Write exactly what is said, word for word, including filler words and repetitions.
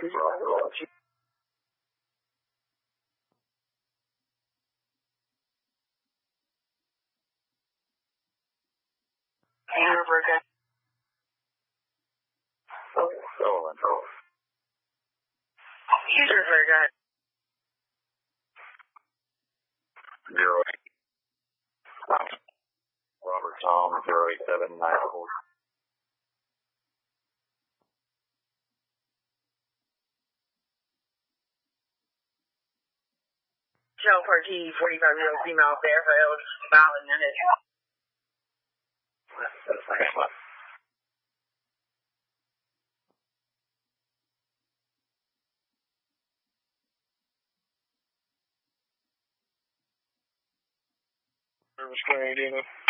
User forgot. Zero eight. Robert Tom zero eight seven nine four. Shell for T forty-five year old female Fairfield, Ballin minute. That's the second one. Service Canadian.